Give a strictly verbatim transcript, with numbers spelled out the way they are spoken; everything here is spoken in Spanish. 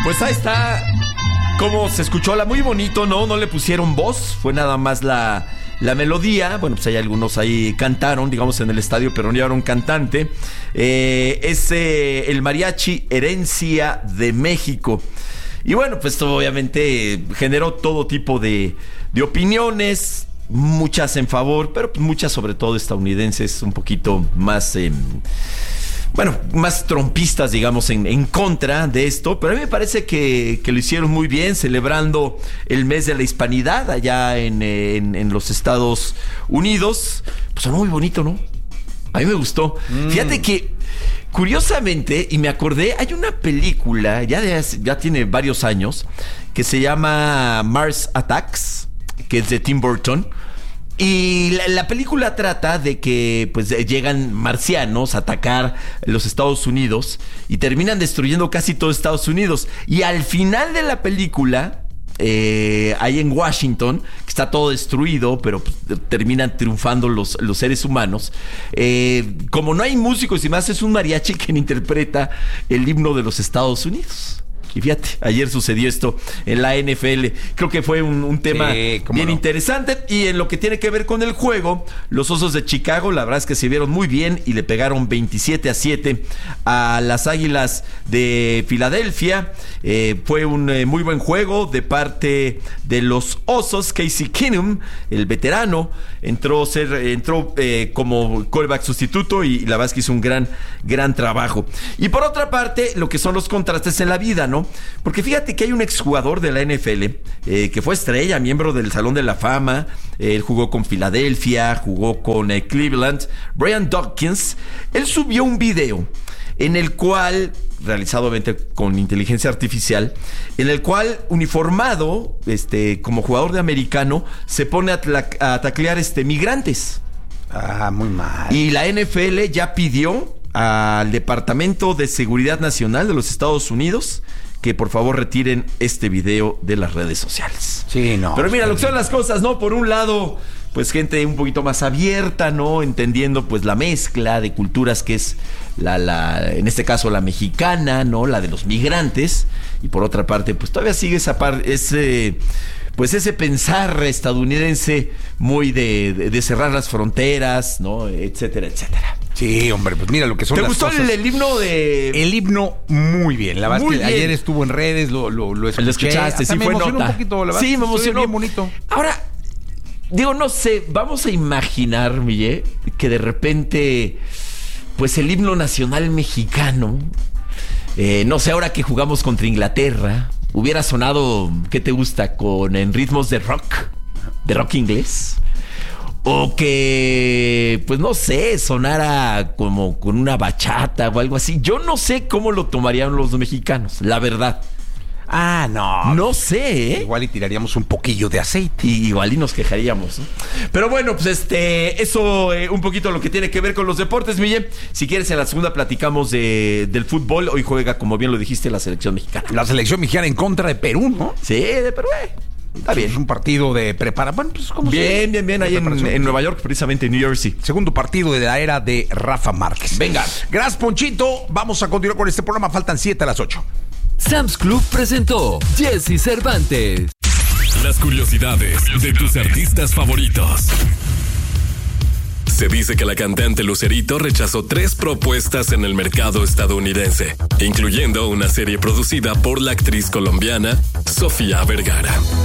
Pues ahí está cómo se escuchó la muy bonito, ¿no? No le pusieron voz, fue nada más la, la melodía. Bueno, pues hay algunos ahí cantaron, digamos, en el estadio, pero no llevaron cantante. Eh, es eh, el Mariachi Herencia de México. Y bueno, pues esto obviamente generó todo tipo de, de opiniones, muchas en favor, pero pues muchas sobre todo estadounidenses, un poquito más... Eh, Bueno, más trompistas, digamos, en, en contra de esto. Pero a mí me parece que, que lo hicieron muy bien, celebrando el mes de la hispanidad allá en, en, en los Estados Unidos. Pues sonó muy bonito, ¿no? A mí me gustó. Mm. Fíjate que, curiosamente, y me acordé, hay una película, ya, de, ya tiene varios años, que se llama Mars Attacks, que es de Tim Burton. Y la, la película trata de que pues llegan marcianos a atacar los Estados Unidos y terminan destruyendo casi todo Estados Unidos. Y al final de la película, eh, ahí en Washington, que está todo destruido, pero pues, terminan triunfando los, los seres humanos. Eh, como no hay músicos y más, es un mariachi quien interpreta el himno de los Estados Unidos. Y fíjate, ayer sucedió esto en la N F L. Creo que fue un, un tema sí, bien no. interesante. Y en lo que tiene que ver con el juego, los Osos de Chicago, la verdad es que se vieron muy bien y le pegaron veintisiete a siete a las Águilas de Filadelfia. Eh, fue un eh, muy buen juego de parte de los Osos. Casey Keenum, el veterano, entró, ser, entró eh, como quarterback sustituto y, y la verdad es que hizo un gran, gran trabajo. Y por otra parte, lo que son los contrastes en la vida, ¿no? Porque fíjate que hay un exjugador de la N F L eh, que fue estrella, miembro del Salón de la Fama. Él eh, jugó con Filadelfia, jugó con eh, Cleveland. Brian Dawkins. Él subió un video en el cual, realizado obviamente con inteligencia artificial, en el cual, uniformado, este, como jugador de americano, se pone a, tla- a taclear este, migrantes. Ah, muy mal. Y la N F L ya pidió al Departamento de Seguridad Nacional de los Estados Unidos que por favor retiren este video de las redes sociales. Sí, no. Pero mira, lo que son las cosas, ¿no? Por un lado, pues gente un poquito más abierta, ¿no? Entendiendo pues la mezcla de culturas que es la, la, en este caso la mexicana, ¿no? La de los migrantes. Y por otra parte, pues todavía sigue esa parte, ese... pues ese pensar estadounidense muy de, de, de cerrar las fronteras, ¿no? Etcétera, etcétera. Sí, hombre, pues mira lo que son ¿Te las gustó cosas. El, el himno de...? El himno muy bien. La verdad es que bien. Ayer estuvo en redes, lo, lo, lo escuché. Lo escuchaste, Hasta sí me fue emocionó nota. un poquito, la verdad. Sí, me emocionó. Bien bonito. Ahora, digo, no sé, vamos a imaginar, Miguel, que de repente, pues el himno nacional mexicano, eh, no sé, ahora que jugamos contra Inglaterra, hubiera sonado, ¿qué te gusta? Con en ritmos de rock, de rock inglés. O que, pues no sé, sonara como con una bachata o algo así. Yo no sé cómo lo tomarían los mexicanos, la verdad. Ah, no. No sé, ¿eh? Igual y tiraríamos un poquillo de aceite. Y igual y nos quejaríamos, ¿no? Pero bueno, pues este, eso eh, un poquito lo que tiene que ver con los deportes, Miguel. Si quieres, en la segunda platicamos de, del fútbol. Hoy juega, como bien lo dijiste, la selección mexicana. La selección mexicana en contra de Perú, ¿no? Sí, de Perú, eh. Está bien. Es un partido de preparación. Bueno, pues como Bien, bien, bien. Ahí en, en Nueva York, precisamente en New Jersey. Segundo partido de la era de Rafa Márquez. Venga. Gracias, Ponchito. Vamos a continuar con este programa. Faltan siete a las ocho. Sam's Club presentó Jesse Cervantes. Las curiosidades de tus artistas favoritos. Se dice que la cantante Lucerito rechazó tres propuestas en el mercado estadounidense, incluyendo una serie producida por la actriz colombiana Sofía Vergara.